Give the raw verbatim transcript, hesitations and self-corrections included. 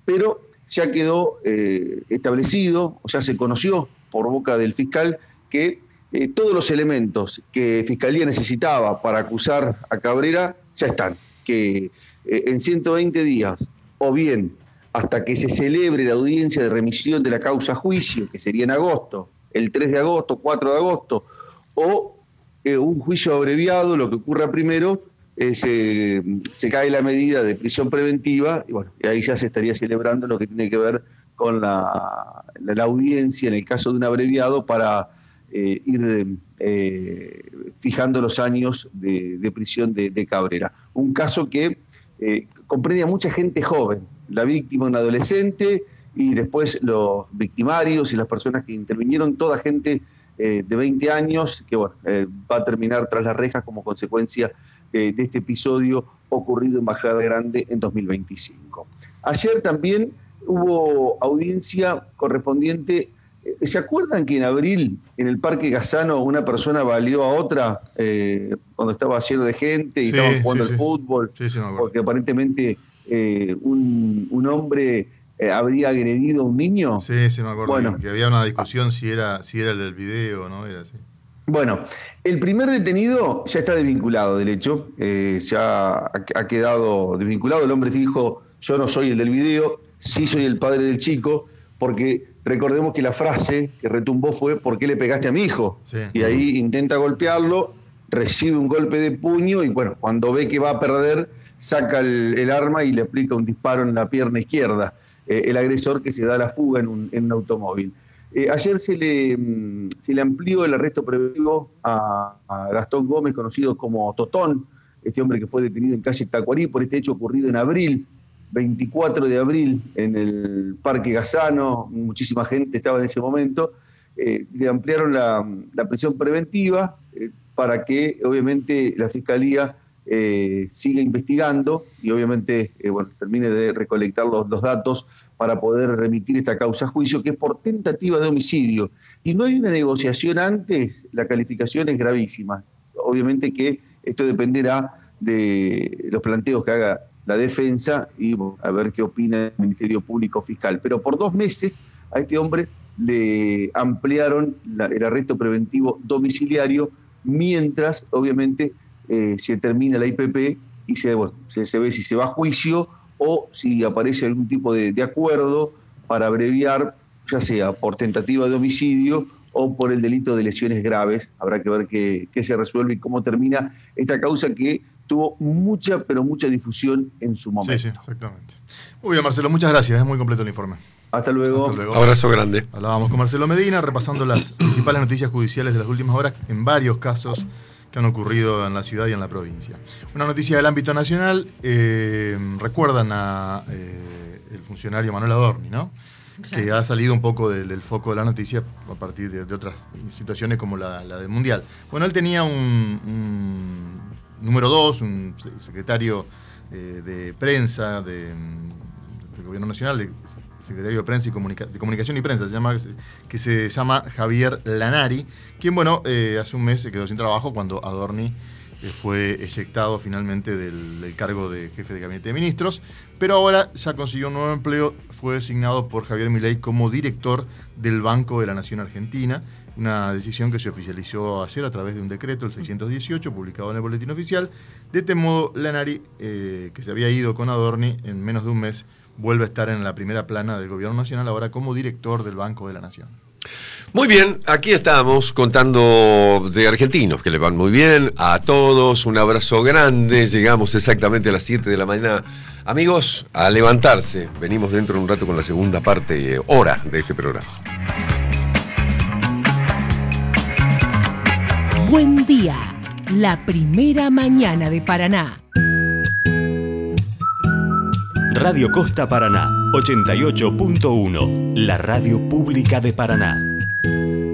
pero ya quedó eh, establecido, o ya se conoció por boca del fiscal, que eh, todos los elementos que Fiscalía necesitaba para acusar a Cabrera ya están, que eh, en ciento veinte días, o bien hasta que se celebre la audiencia de remisión de la causa a juicio, que sería en agosto, el tres de agosto, cuatro de agosto, o eh, un juicio abreviado, lo que ocurra primero, eh, se, se cae la medida de prisión preventiva, y bueno, y ahí ya se estaría celebrando lo que tiene que ver con la, la, la audiencia en el caso de un abreviado para eh, ir eh, fijando los años de, de prisión de, de Cabrera. Un caso que eh, comprende a mucha gente joven, la víctima, un adolescente, y después los victimarios y las personas que intervinieron, toda gente eh, de veinte años, que bueno, eh, va a terminar tras las rejas como consecuencia de, de este episodio ocurrido en Bajada Grande en dos mil veinticinco. Ayer también hubo audiencia correspondiente. ¿Se acuerdan que en abril, en el Parque Gazano, una persona valió a otra eh, cuando estaba lleno de gente y sí, estaban jugando sí, al sí. fútbol? Sí, sí, porque aparentemente eh, un, un hombre eh, habría agredido a un niño. Sí, sí, me acuerdo. Bueno, que había una discusión si era, si era el del video, ¿no? Era así. Bueno, el primer detenido ya está desvinculado, del hecho. Eh, ya ha, ha quedado desvinculado. El hombre dijo, yo no soy el del video, sí soy el padre del chico, porque recordemos que la frase que retumbó fue ¿por qué le pegaste a mi hijo? Sí. Y ahí intenta golpearlo, recibe un golpe de puño y bueno, cuando ve que va a perder, saca el, el arma y le aplica un disparo en la pierna izquierda. Eh, el agresor que se da la fuga en un, en un automóvil. Eh, ayer se le, se le amplió el arresto preventivo a, a Gastón Gómez, conocido como Totón, este hombre que fue detenido en calle Tacuarí por este hecho ocurrido en abril, veinticuatro de abril, en el Parque Gazano, muchísima gente estaba en ese momento. Eh, le ampliaron la, la prisión preventiva eh, para que obviamente la Fiscalía eh, siga investigando y obviamente eh, bueno, termine de recolectar los, los datos para poder remitir esta causa a juicio, que es por tentativa de homicidio. Y no hay una negociación antes, la calificación es gravísima. Obviamente que esto dependerá de los planteos que haga la defensa y bueno, a ver qué opina el Ministerio Público Fiscal. Pero por dos meses a este hombre le ampliaron la, el arresto preventivo domiciliario, mientras obviamente eh, se termina la I P P y se, bueno, se, se ve si se va a juicio o si aparece algún tipo de, de acuerdo para abreviar, ya sea por tentativa de homicidio o por el delito de lesiones graves. Habrá que ver qué, qué se resuelve y cómo termina esta causa que tuvo mucha, pero mucha difusión en su momento. Sí, sí, exactamente. Muy bien, Marcelo, muchas gracias, es muy completo el informe. Hasta luego. Hasta luego. Abrazo grande. Hablábamos con Marcelo Medina, repasando las principales noticias judiciales de las últimas horas en varios casos que han ocurrido en la ciudad y en la provincia. Una noticia del ámbito nacional, eh, recuerdan a eh, el funcionario Manuel Adorni, ¿no? Claro. Que ha salido un poco del, del foco de la noticia a partir de, de otras situaciones como la, la del Mundial. Bueno, él tenía un, un número dos, un secretario eh, de prensa de, del Gobierno Nacional, de, secretario de Prensa y Comunica, de Comunicación y Prensa, se llama, que se llama Javier Lanari, quien, bueno, eh, hace un mes se quedó sin trabajo cuando Adorni eh, fue eyectado finalmente del, del cargo de jefe de gabinete de ministros, pero ahora ya consiguió un nuevo empleo, fue designado por Javier Milei como director del Banco de la Nación Argentina, una decisión que se oficializó ayer a través de un decreto, el seiscientos dieciocho, publicado en el Boletín Oficial. De este modo, Lanari, eh, que se había ido con Adorni en menos de un mes, vuelve a estar en la primera plana del Gobierno Nacional, ahora como director del Banco de la Nación. Muy bien, aquí estamos contando de argentinos que le van muy bien. A todos, un abrazo grande. Llegamos exactamente a las siete de la mañana. Amigos, a levantarse. Venimos dentro de un rato con la segunda parte, eh, hora de este programa. Buen día, la primera mañana de Paraná. Radio Costa Paraná, ochenta y ocho punto uno, la radio pública de Paraná.